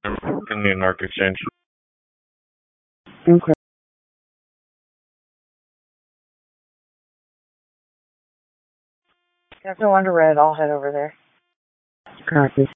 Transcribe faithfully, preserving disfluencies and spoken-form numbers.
Indian Arc Exchange. Okay. Captain Wonder Red, I'll head over there. Copy.